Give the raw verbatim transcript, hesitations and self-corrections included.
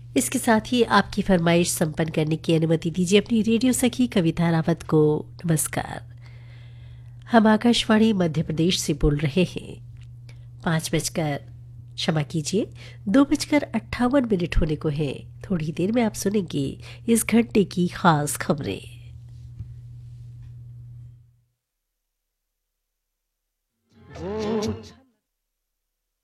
इसके साथ ही आपकी फरमाइश संपन्न करने की अनुमति दीजिए अपनी रेडियो सखी कविता रावत को। नमस्कार, हम आकाशवाणी मध्य प्रदेश से बोल रहे हैं। पाँच बजकर क्षमा कीजिए दो बजकर अट्ठावन मिनट होने को है। थोड़ी देर में आप सुनेंगे इस घंटे की खास खबरें। वो